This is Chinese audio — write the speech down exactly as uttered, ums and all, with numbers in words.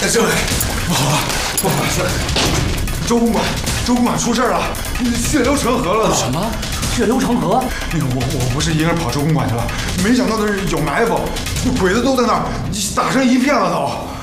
政委，不好了，不好了！周公馆，周公馆出事了，血流成河了！ 什么？血流成河？ 那个我我不是一个人跑周公馆去了，没想到那是有埋伏，鬼子都在那儿，打成一片了都。